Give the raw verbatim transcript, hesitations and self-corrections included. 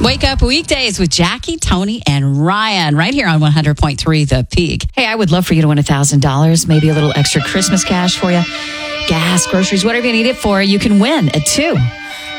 Wake up weekdays with Jackie, Tony, and Ryan right here on one hundred point three The Peak. Hey, I would love for you to win one thousand dollars, maybe a little extra Christmas cash for you. Gas, groceries, whatever you need it for, you can win at two.